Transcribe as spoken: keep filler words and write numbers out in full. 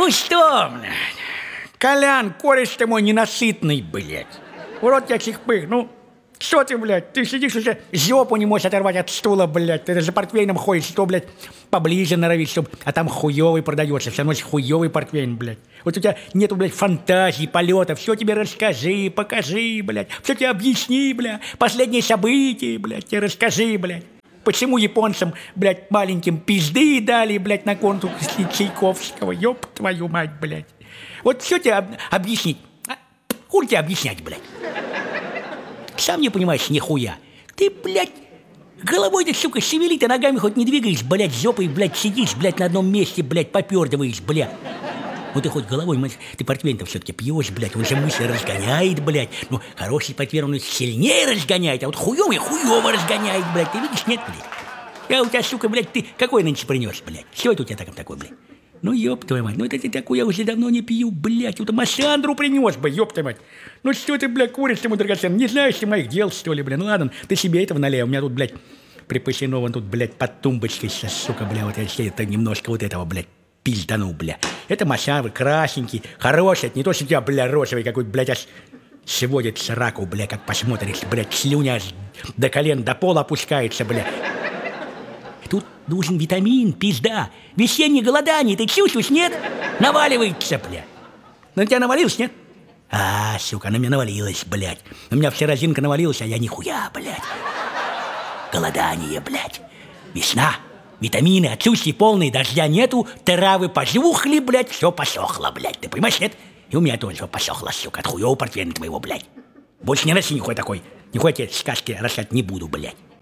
Ну что, блядь, Колян, кореш ты мой ненасытный, блядь. Урод я чихпы, ну, что ты, блядь, ты сидишь уже, жопу не можешь оторвать от стула, блядь. Ты за портвейном ходишь, что, блядь, поближе норовить, чтоб, а там хуёвый продается, все равно хуёвый портвейн, блядь. Вот у тебя нету, блядь, фантазии, полета, все тебе расскажи, покажи, блядь, все тебе объясни, блядь, последние события, блядь, тебе расскажи, блядь. Почему японцам, блядь, маленьким пизды дали, блядь, на конкурс Чайковского, ёб твою мать, блядь. Вот все тебе об- объяснить. А, хуй тебе объяснять, блядь. Сам не понимаешь нихуя. Ты, блядь, головой-то, сука, шевели, ты ногами хоть не двигаешь, блядь, жопой, блядь, сидишь, блядь, на одном месте, блядь, попёрдываешь, блядь. Ну ты хоть головой, мать, ты портвейн-то все-таки пьешь, блядь, он же мысли разгоняет, блядь. Ну, хороший портвейн, он сильнее разгоняет, а вот хуёвый хуёво разгоняет, блядь. Ты видишь, нет, блядь? Я у тебя, сука, блядь, ты какой нынче принёс, блядь? Что это у тебя таком такой, блядь? Ну, ёб твою мать, ну это ты такой, я уже давно не пью, блядь. Вот Массандру принёс бы, ёб твою мать. Ну что ты, блядь, куришь ты, мой драгоценный? Не знаешь ты моих дел, что ли, блядь? Ну ладно, ты себе этого налей, у меня тут, блядь, припасено вон тут, блядь, под тумбочкой сейчас, сука, блядь, вот я себе это немножко вот этого, блядь, пиздану, бля. Это Массандры, красненький, хороший, не то, что у тебя, бля, розовый какой-то, блядь, аж сводит сраку, бля, как посмотришь, блядь, слюня аж до колен, до пола опускается, бля. Тут нужен витамин, пизда. Весеннее голодание, ты чувствуешь, нет? Наваливается, бля. На тебя навалилось, нет? А, сука, на меня навалилась, блядь. На меня вся разинка навалилась, а я нихуя, блядь. Голодание, блядь. Весна, витамины, отсутствие полные, дождя нету, травы пожухли, блядь, все посохло, блядь. Ты понимаешь, нет? И у меня тоже все посохло, сука, от хуёвого портвейна твоего, блядь. Больше не носи нихуя такой. Нихуя тебе сказки рассказать не буду, блядь.